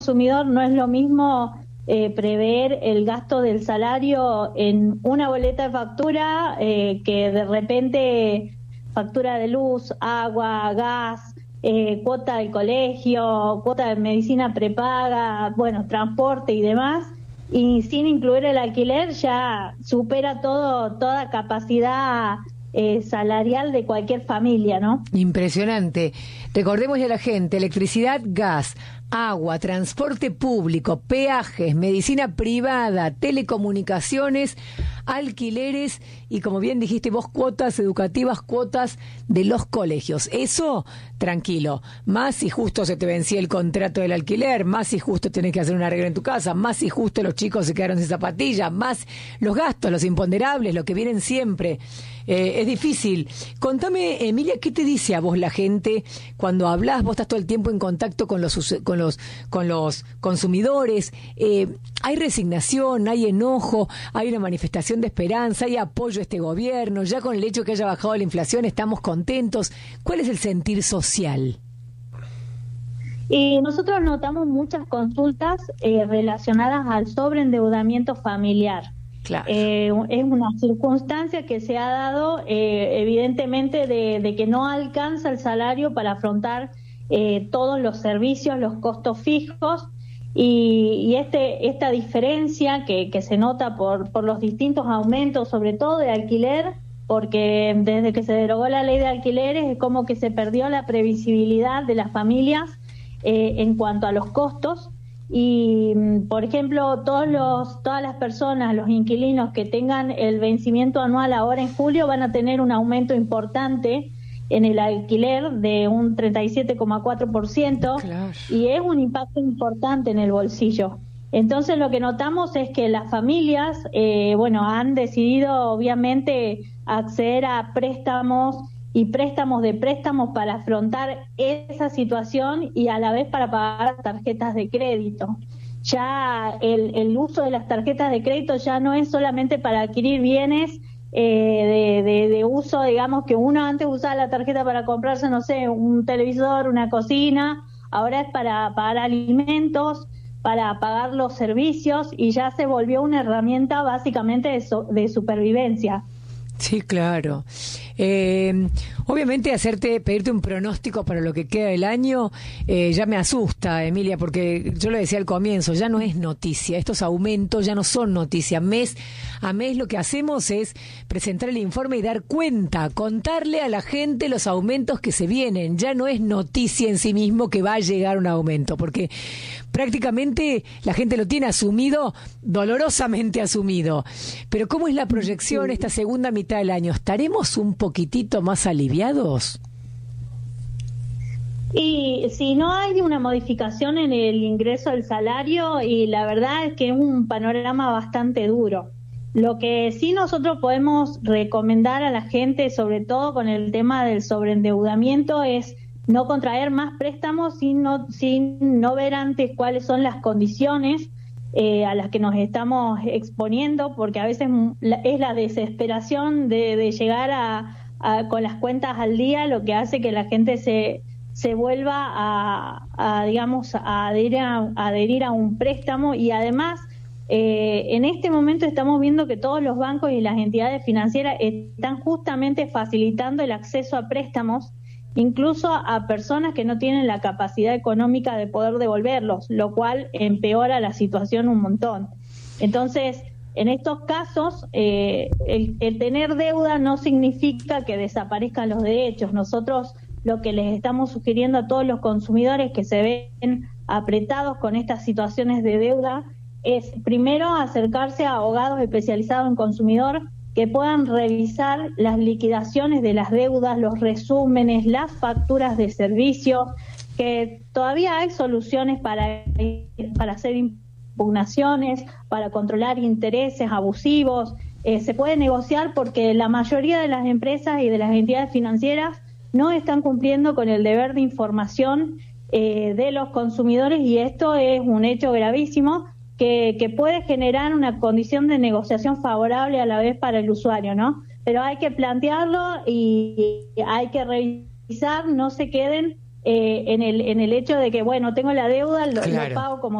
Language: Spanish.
consumidor no es lo mismo prever el gasto del salario en una boleta de factura que de repente factura de luz, agua, gas, cuota del colegio, cuota de medicina prepaga, bueno, transporte y demás, y sin incluir el alquiler ya supera toda capacidad salarial de cualquier familia, ¿no? Impresionante. Recordémosle a la gente, electricidad, gas, agua, transporte público, peajes, medicina privada, telecomunicaciones, alquileres y, como bien dijiste vos, cuotas educativas, cuotas de los colegios. Eso, tranquilo. Más si justo se te vencía el contrato del alquiler, más si justo tenés que hacer un arreglo en tu casa, más si justo los chicos se quedaron sin zapatillas, más los gastos, los imponderables, lo que vienen siempre. Es difícil. Contame, Emilia, ¿qué te dice a vos la gente cuando hablás? Vos estás todo el tiempo en contacto con los consumidores. ¿Hay resignación, hay enojo, hay una manifestación de esperanza, hay apoyo a este gobierno? Ya con el hecho que haya bajado la inflación estamos contentos. ¿Cuál es el sentir social? Y nosotros notamos muchas consultas relacionadas al sobreendeudamiento familiar. Claro. Es una circunstancia que se ha dado evidentemente de que no alcanza el salario para afrontar todos los servicios, los costos fijos y esta diferencia que se nota por los distintos aumentos, sobre todo de alquiler, porque desde que se derogó la ley de alquileres es como que se perdió la previsibilidad de las familias en cuanto a los costos. Y, por ejemplo, todas las personas, los inquilinos que tengan el vencimiento anual ahora en julio van a tener un aumento importante en el alquiler de un 37,4%. Claro. Y es un impacto importante en el bolsillo. Entonces, lo que notamos es que las familias, han decidido obviamente acceder a préstamos y préstamos para afrontar esa situación y a la vez para pagar las tarjetas de crédito. Ya el uso de las tarjetas de crédito ya no es solamente para adquirir bienes de uso, digamos, que uno antes usaba la tarjeta para comprarse, no sé, un televisor, una cocina, ahora es para pagar alimentos, para pagar los servicios y ya se volvió una herramienta básicamente de supervivencia. Sí, claro. Obviamente pedirte un pronóstico para lo que queda del año ya me asusta, Emilia, porque yo lo decía al comienzo, ya no es noticia, estos aumentos ya no son noticia. Mes a mes lo que hacemos es presentar el informe y dar cuenta, contarle a la gente los aumentos que se vienen. Ya no es noticia en sí mismo que va a llegar un aumento, porque prácticamente la gente lo tiene asumido, dolorosamente asumido. Pero ¿cómo es la proyección esta segunda mitad del año? ¿Estaremos un poquitito más aliviados? Y si no hay una modificación en el ingreso al salario, y la verdad es que es un panorama bastante duro. Lo que sí nosotros podemos recomendar a la gente, sobre todo con el tema del sobreendeudamiento, es no contraer más préstamos sin no ver antes cuáles son las condiciones a las que nos estamos exponiendo, porque a veces es la desesperación de llegar con las cuentas al día lo que hace que la gente se vuelva a adherir a un préstamo. Y además en este momento estamos viendo que todos los bancos y las entidades financieras están justamente facilitando el acceso a préstamos, incluso a personas que no tienen la capacidad económica de poder devolverlos, lo cual empeora la situación un montón. Entonces, en estos casos, el tener deuda no significa que desaparezcan los derechos. Nosotros lo que les estamos sugiriendo a todos los consumidores que se ven apretados con estas situaciones de deuda es, primero, acercarse a abogados especializados en consumidor que puedan revisar las liquidaciones de las deudas, los resúmenes, las facturas de servicio, que todavía hay soluciones para hacer impugnaciones, para controlar intereses abusivos. Se puede negociar porque la mayoría de las empresas y de las entidades financieras no están cumpliendo con el deber de información de los consumidores, y esto es un hecho gravísimo que puede generar una condición de negociación favorable a la vez para el usuario, ¿no? Pero hay que plantearlo y hay que revisar, no se queden en el hecho de que, bueno, tengo la deuda, lo Claro. pago como